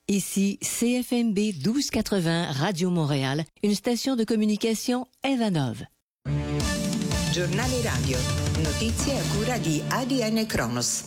Ici CFMB 1280 Radio Montréal, une station de communication Evanov. Giornale radio, notizie a cura di ADN Kronos.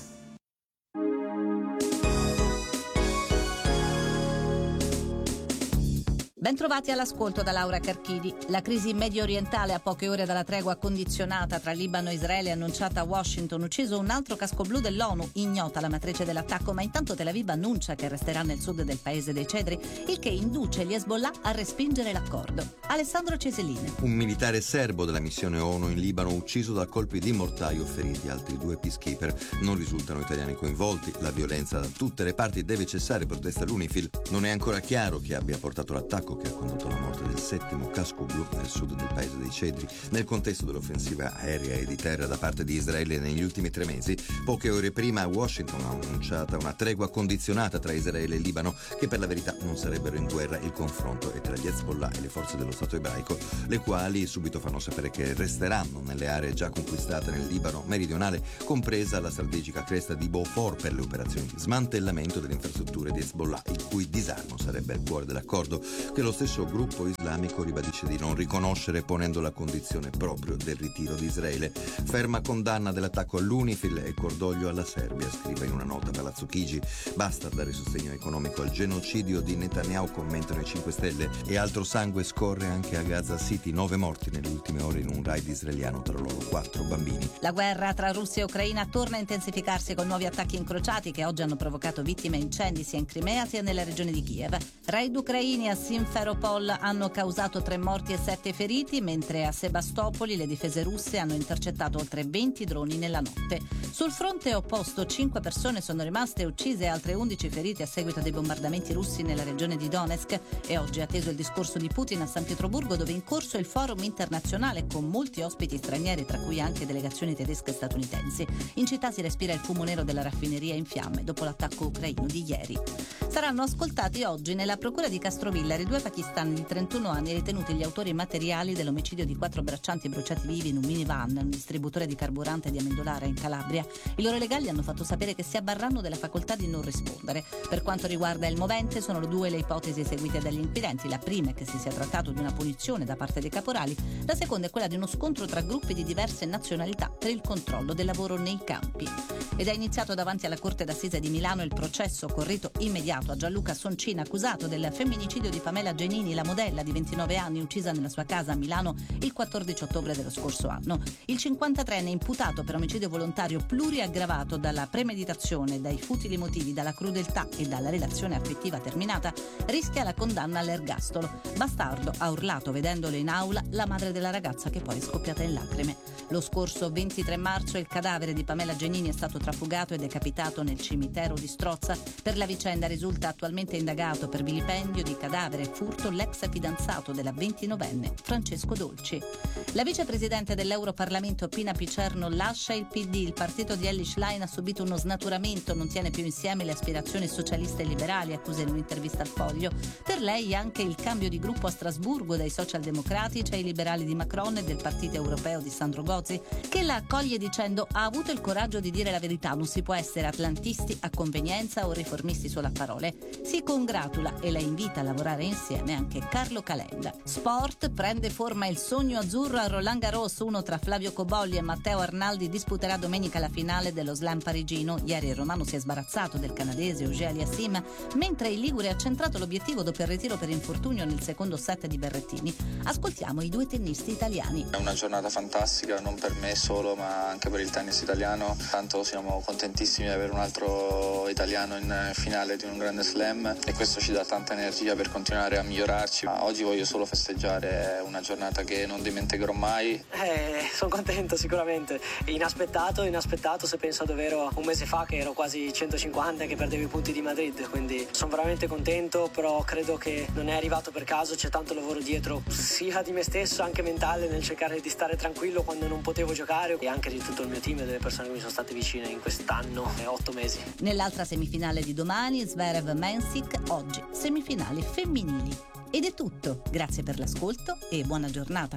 Bentrovati all'ascolto da Laura Carchidi. La crisi medio orientale a poche ore dalla tregua condizionata tra Libano e Israele annunciata a Washington, ucciso un altro casco blu dell'ONU, ignota la matrice dell'attacco, ma intanto Tel Aviv annuncia che resterà nel sud del paese dei cedri, il che induce gli Hezbollah a respingere l'accordo. Alessandro Ceseline. Un militare serbo della missione ONU in Libano ucciso da colpi di mortaio, feriti altri 2 peacekeeper. Non risultano italiani coinvolti, la violenza da tutte le parti deve cessare, protesta l'UNIFIL. Non è ancora chiaro chi abbia portato l'attacco che ha condotto alla morte del 7° casco blu nel sud del paese dei cedri, nel contesto dell'offensiva aerea e di terra da parte di Israele negli ultimi 3 mesi. Poche ore prima Washington ha annunciato una tregua condizionata tra Israele e Libano, che per la verità non sarebbero in guerra. Il confronto è tra gli Hezbollah e le forze dello Stato ebraico, le quali subito fanno sapere che resteranno nelle aree già conquistate nel Libano meridionale, compresa la strategica cresta di Beaufort, per le operazioni di smantellamento delle infrastrutture di Hezbollah, il cui disarmo sarebbe al cuore dell'accordo, che lo stesso gruppo islamico ribadisce di non riconoscere, ponendo la condizione proprio del ritiro di Israele. Ferma condanna dell'attacco all'UNIFIL e cordoglio alla Serbia, scrive in una nota Palazzo Chigi. Basta dare sostegno economico al genocidio di Netanyahu, commentano i 5 Stelle, e altro sangue scorre anche a Gaza City, 9 morti nelle ultime ore in un raid israeliano, tra loro 4 bambini. La guerra tra Russia e Ucraina torna a intensificarsi con nuovi attacchi incrociati che oggi hanno provocato vittime e incendi sia in Crimea sia nella regione di Kiev. Raid ucraini a Simferopol hanno causato 3 morti e 7 feriti, mentre a Sebastopoli le difese russe hanno intercettato oltre 20 droni nella notte. Sul fronte opposto 5 persone sono rimaste uccise e altre 11 ferite a seguito dei bombardamenti russi nella regione di Donetsk, e oggi è atteso il discorso di Putin a San Pietroburgo, dove è in corso il forum internazionale con molti ospiti stranieri, tra cui anche delegazioni tedesche e statunitensi. In città si respira il fumo nero della raffineria in fiamme dopo l'attacco ucraino di ieri. Saranno ascoltati oggi nella procura di Castrovillari 2 pakistani di 31 anni ritenuti gli autori materiali dell'omicidio di 4 braccianti bruciati vivi in un minivan, un distributore di carburante di Amendolara in Calabria. I loro legali hanno fatto sapere che si abbarranno della facoltà di non rispondere. Per quanto riguarda il movente, sono 2 le ipotesi eseguite dagli inquirenti. La prima è che si sia trattato di una punizione da parte dei caporali, la seconda è quella di uno scontro tra gruppi di diverse nazionalità per il controllo del lavoro nei campi. Ed è iniziato davanti alla Corte d'Assise di Milano il processo con rito immediato a Gianluca Soncina, accusato del femminicidio di Pamela Genini, la modella di 29 anni uccisa nella sua casa a Milano il 14 ottobre dello scorso anno. Il 53enne imputato per omicidio volontario pluriaggravato dalla premeditazione, dai futili motivi, dalla crudeltà e dalla relazione affettiva terminata rischia la condanna all'ergastolo. Bastardo, ha urlato vedendolo in aula la madre della ragazza, che poi è scoppiata in lacrime. Lo scorso 23 marzo il cadavere di Pamela Genini è stato trafugato e decapitato nel cimitero di Strozza. Per la vicenda risulta attualmente indagato per vilipendio di cadavere e furto l'ex fidanzato della 29enne Francesco Dolci. La vicepresidente dell'Europarlamento Pina Picerno lascia il PD. Il partito di Elly Schlein ha subito uno snaturamento, non tiene più insieme le aspirazioni socialiste e liberali, accusa in un'intervista al Foglio. Per lei anche il cambio di gruppo a Strasburgo dai socialdemocratici ai liberali di Macron e del partito europeo di Sandro Gozi, che la accoglie dicendo: ha avuto il coraggio di dire la verità, non si può essere atlantisti a convenienza o riformisti solo a parole. Si congratula e la invita a lavorare insieme anche Carlo Calenda. Sport, prende forma il sogno azzurro a Roland Garros. 1 tra Flavio Cobolli e Matteo Arnaldi disputerà domenica la finale dello slam parigino. Ieri il romano si è sbarazzato del canadese Auger Aliassime, mentre il ligure ha centrato l'obiettivo dopo il ritiro per infortunio nel secondo set di Berrettini. Ascoltiamo i 2 tennisti italiani. È una giornata fantastica, non per me solo ma anche per il tennis italiano. Tanto siamo contentissimi di avere un altro italiano in finale di un grande slam e questo ci dà tanta energia per continuare a migliorarci. Oggi voglio solo festeggiare, è una giornata che non dimenticherò mai. Sono contento sicuramente, inaspettato se penso davvero un mese fa che ero quasi 150 e che perdevo i punti di Madrid, quindi sono veramente contento, però credo che non è arrivato per caso, c'è tanto lavoro dietro sia di me stesso anche mentale nel cercare di stare tranquillo quando non potevo giocare, e anche di tutto il mio team e delle persone che mi sono state vicine in quest'anno 8 mesi. Nell'altra semifinale di domani Zverev-Mensik, oggi semifinali femminili. Ed è tutto, grazie per l'ascolto e buona giornata.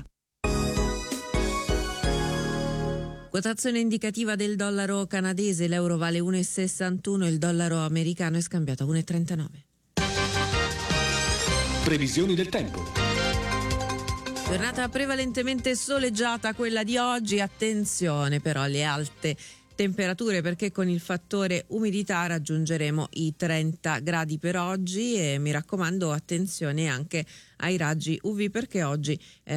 Quotazione indicativa del dollaro canadese, l'euro vale 1,61, il dollaro americano è scambiato a 1,39. Previsioni del tempo. Giornata prevalentemente soleggiata quella di oggi, attenzione però alle alte temperature perché con il fattore umidità raggiungeremo i 30 gradi per oggi e mi raccomando attenzione anche ai raggi UV perché oggi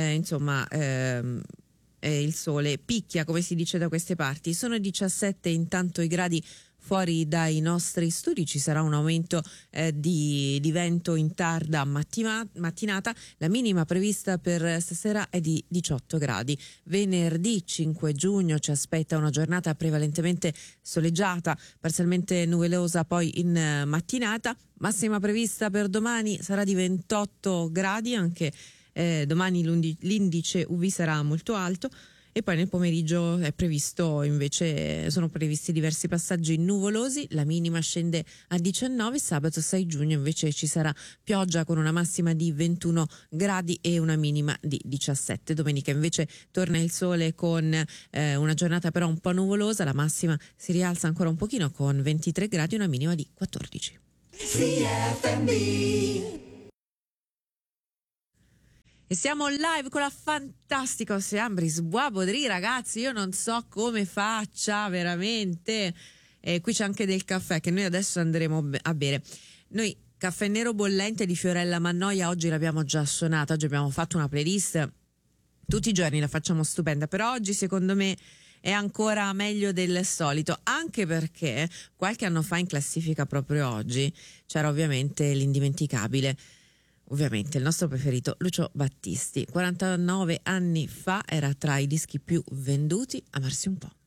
il sole picchia come si dice da queste parti. Sono 17 intanto i gradi fuori dai nostri studi, ci sarà un aumento di vento in tarda mattinata, la minima prevista per stasera è di 18 gradi. Venerdì 5 giugno ci aspetta una giornata prevalentemente soleggiata, parzialmente nuvolosa poi in mattinata, massima prevista per domani sarà di 28 gradi, anche domani l'indice UV sarà molto alto. E poi nel pomeriggio sono previsti diversi passaggi nuvolosi, la minima scende a 19, sabato 6 giugno invece ci sarà pioggia con una massima di 21 gradi e una minima di 17. Domenica invece torna il sole con una giornata però un po' nuvolosa, la massima si rialza ancora un pochino con 23 gradi e una minima di 14. E siamo live con la fantastica Oseambris Boisbaudry, ragazzi, io non so come faccia veramente. Qui c'è anche del caffè che noi adesso andremo a bere. Noi caffè nero bollente di Fiorella Mannoia oggi l'abbiamo già suonata, oggi abbiamo fatto una playlist, tutti i giorni la facciamo stupenda, però oggi secondo me è ancora meglio del solito, anche perché qualche anno fa in classifica proprio oggi c'era ovviamente l'indimenticabile, ovviamente il nostro preferito Lucio Battisti. 49 anni fa era tra i dischi più venduti, Amarsi un po'.